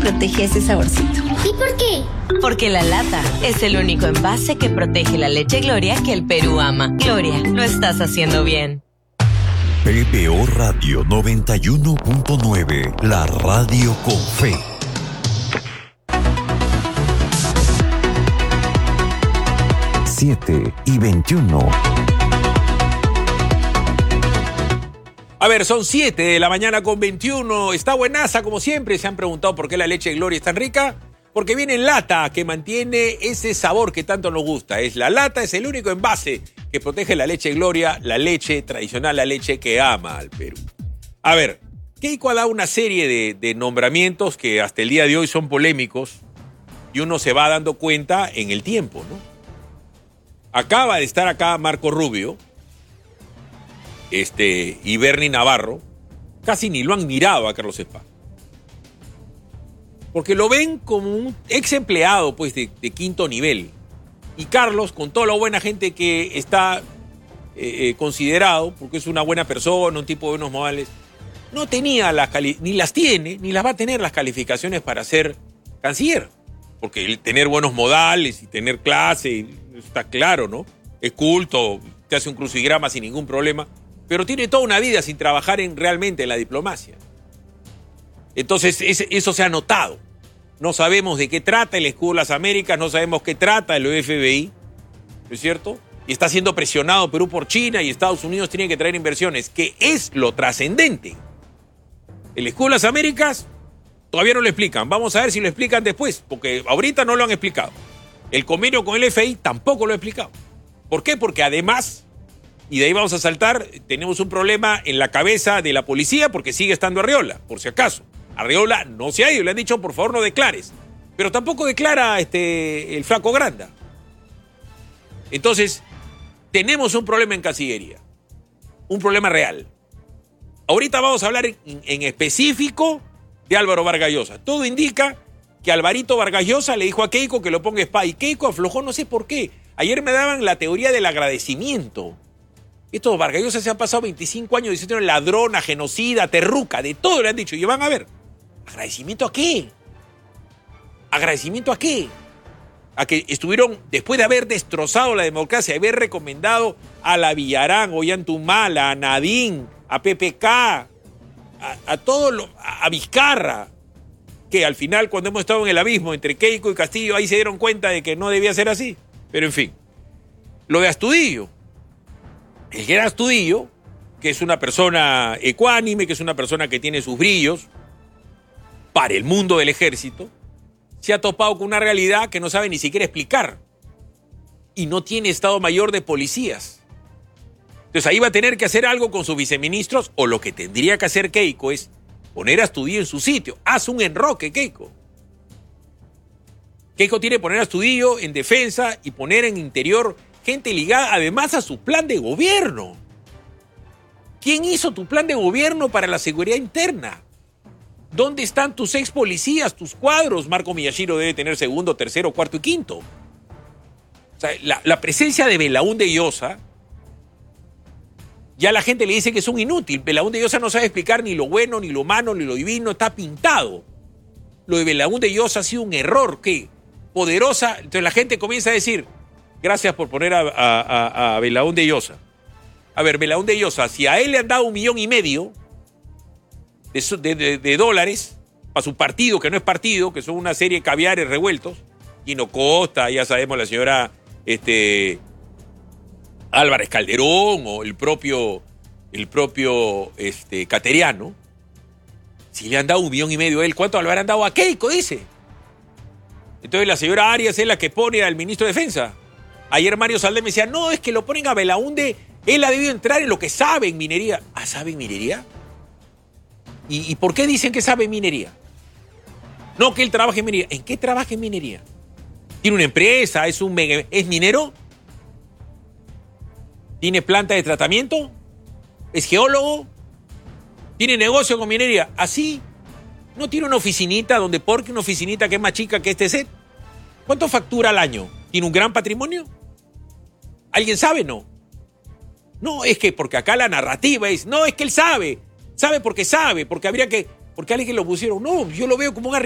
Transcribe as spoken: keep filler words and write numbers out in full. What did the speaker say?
protege ese saborcito. ¿Y por qué? Porque la lata es el único envase que protege la leche Gloria que el Perú ama. Gloria, lo estás haciendo bien. P B O Radio noventa y uno punto nueve, la radio con fe. siete y veintiuno. A ver, son siete de la mañana con veintiuno. Está buenaza, como siempre. Se han preguntado por qué la leche Gloria es tan rica. Porque viene en lata, que mantiene ese sabor que tanto nos gusta. Es la lata, es el único envase que protege la leche Gloria, la leche tradicional, la leche que ama al Perú. A ver, Keiko ha dado una serie de, de nombramientos que hasta el día de hoy son polémicos y uno se va dando cuenta en el tiempo, ¿no? Acaba de estar acá Marco Rubio este, y Bernie Navarro. Casi ni lo han mirado a Carlos Spa. Porque lo ven como un ex empleado pues, de, de quinto nivel. Y Carlos, con toda la buena gente que está eh, eh, considerado, porque es una buena persona, un tipo de buenos modales, no tenía las cali- ni las tiene, ni las va a tener las calificaciones para ser canciller. Porque el tener buenos modales y tener clase, está claro, ¿no? Es culto, te hace un crucigrama sin ningún problema, pero tiene toda una vida sin trabajar en, realmente en la diplomacia. Entonces, ese, eso se ha notado. No sabemos de qué trata el Escudo de las Américas, no sabemos qué trata el F B I, ¿no es cierto? Y está siendo presionado Perú por China y Estados Unidos tiene que traer inversiones, que es lo trascendente. El Escudo de las Américas todavía no lo explican. Vamos a ver si lo explican después, porque ahorita no lo han explicado. El convenio con el F B I tampoco lo ha explicado. ¿Por qué? Porque además, y de ahí vamos a saltar, tenemos un problema en la cabeza de la policía porque sigue estando Arriola, por si acaso. Arriola no se ha ido, le han dicho por favor no declares. Pero tampoco declara este, el flaco Granda. Entonces, tenemos un problema en Cancillería. Un problema real. Ahorita vamos a hablar en, en específico de Álvaro Vargas Llosa. Todo indica que Alvarito Vargas Llosa le dijo a Keiko que lo ponga Spa. Y Keiko aflojó, no sé por qué. Ayer me daban la teoría del agradecimiento. Estos Vargas Llosa se han pasado veinticinco años diciendo ladrona, genocida, terruca, de todo le han dicho. Y van a ver. ¿Agradecimiento a qué? ¿Agradecimiento a qué? A que estuvieron, después de haber destrozado la democracia, haber recomendado a la Villarán, Ollantumala, a Nadín, a P P K, a, a todo lo, a, a Vizcarra, que al final cuando hemos estado en el abismo entre Keiko y Castillo, ahí se dieron cuenta de que no debía ser así. Pero en fin, lo de Astudillo. El que era Astudillo, que es una persona ecuánime, que es una persona que tiene sus brillos, para el mundo del ejército, se ha topado con una realidad que no sabe ni siquiera explicar. Y no tiene Estado Mayor de policías. Entonces ahí va a tener que hacer algo con sus viceministros, o lo que tendría que hacer Keiko es poner a Astudillo en su sitio. Haz un enroque, Keiko. Keiko tiene que poner a Astudillo en defensa y poner en interior gente ligada además a su plan de gobierno. ¿Quién hizo tu plan de gobierno para la seguridad interna? ¿Dónde están tus ex policías, tus cuadros? Marco Miyashiro debe tener segundo, tercero, cuarto y quinto. O sea, la, la presencia de Belaúnde Llosa, ya la gente le dice que es un inútil. Belaúnde Llosa no sabe explicar ni lo bueno, ni lo malo, ni lo divino, está pintado. Lo de Belaúnde Llosa ha sido un error, ¿qué? Poderosa. Entonces la gente comienza a decir, gracias por poner a, a, a, a Belaúnde Llosa. A ver, Belaúnde Llosa, si a él le han dado un millón y medio de, de, de, de dólares para su partido, que no es partido, que son una serie de caviares revueltos, Quino Costa, ya sabemos la señora este, Álvarez Calderón o el propio, el propio este, Cateriano, si le han dado un millón y medio a él, ¿cuánto le habrán dado a Keiko? Dice. Entonces la señora Arias es la que pone al ministro de Defensa. Ayer Mario Saldé me decía, no, es que lo ponen a Belaúnde, él ha debido entrar en lo que sabe en minería. ¿Ah, sabe en minería? ¿Y, ¿Y por qué dicen que sabe en minería? No, que él trabaja en minería. ¿En qué trabaja en minería? ¿Tiene una empresa? ¿Es un mega, es minero? ¿Tiene planta de tratamiento? ¿Es geólogo? ¿Tiene negocio con minería? ¿Así? ¿No tiene una oficinita donde porque una oficinita que es más chica que este set? ¿Cuánto factura al año? ¿Tiene un gran patrimonio? ¿Alguien sabe? No. No, es que porque acá la narrativa es, no, es que él sabe. Sabe porque sabe, porque habría que, porque alguien lo pusieron. No, yo lo veo como un